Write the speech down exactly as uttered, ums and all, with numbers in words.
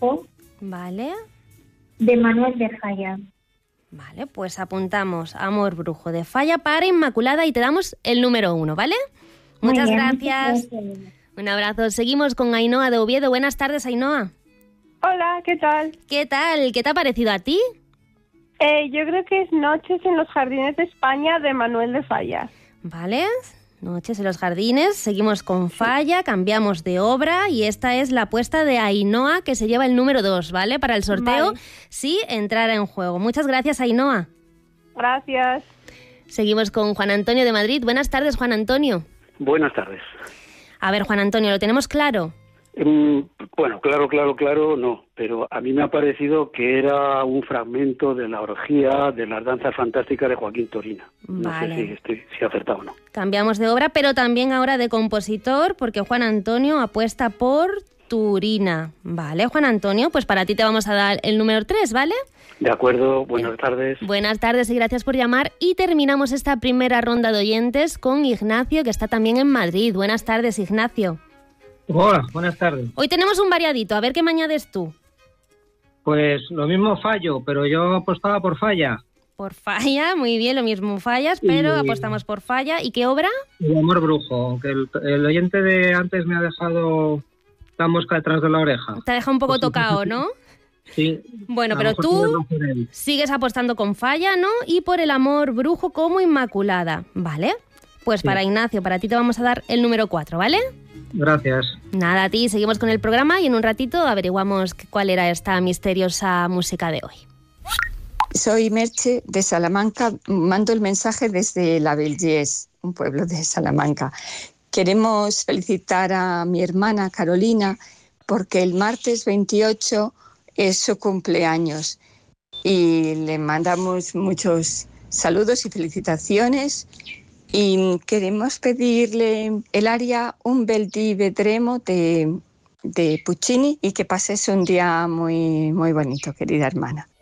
Brujo. Vale. De Manuel de Falla. Vale, pues apuntamos Amor Brujo de Falla para Inmaculada y te damos el número uno, ¿vale? Muy Muchas bien, gracias. muchas gracias. Un abrazo. Seguimos con Ainhoa de Oviedo. Buenas tardes, Ainhoa. Hola, ¿qué tal? ¿Qué tal? ¿Qué te ha parecido a ti? Eh, yo creo que es Noches en los Jardines de España de Manuel de Falla. Vale, Noches en los Jardines. Seguimos con Falla, cambiamos de obra y esta es la apuesta de Ainhoa que se lleva el número dos, ¿vale? Para el sorteo, Vale. sí, entrara en juego. Muchas gracias, Ainhoa. Gracias. Seguimos con Juan Antonio de Madrid. Buenas tardes, Juan Antonio. Buenas tardes. A ver, Juan Antonio, ¿lo tenemos claro? Mm, bueno, claro, claro, claro, no, pero a mí me ha parecido que era un fragmento de la orgía de las danzas fantásticas de Joaquín Torina. No Vale. sé si estoy si he acertado o no. Cambiamos de obra, pero también ahora de compositor, porque Juan Antonio apuesta por Turina. Vale, Juan Antonio, pues para ti te vamos a dar el número tres, ¿vale? De acuerdo, buenas tardes. Buenas tardes y gracias por llamar. Y terminamos esta primera ronda de oyentes con Ignacio, que está también en Madrid. Buenas tardes, Ignacio. Hola, buenas tardes. Hoy tenemos un variadito, a ver qué me añades tú. Pues lo mismo Fallo, pero yo apostaba por Falla. Por Falla, muy bien, lo mismo fallas, pero Y- apostamos por Falla. ¿Y qué obra? Y Amor Brujo, aunque el, el oyente de antes me ha dejado la mosca detrás de la oreja. Te deja un poco tocado, ¿no? Sí. Bueno, a lo pero mejor tiene tú razón él. sigues apostando con Falla, ¿no? Y por el Amor Brujo como Inmaculada, ¿vale? Pues Sí. para Ignacio, para ti te vamos a dar el número cuatro, ¿vale? Gracias. Nada, a ti, seguimos con el programa y en un ratito averiguamos cuál era esta misteriosa música de hoy. Soy Merche de Salamanca, mando el mensaje desde La Bellés, un pueblo de Salamanca. Queremos felicitar a mi hermana Carolina porque el martes veintiocho es su cumpleaños y le mandamos muchos saludos y felicitaciones y queremos pedirle el aria Un bel dì vedremo de, de Puccini y que pases un día muy, muy bonito, querida hermana.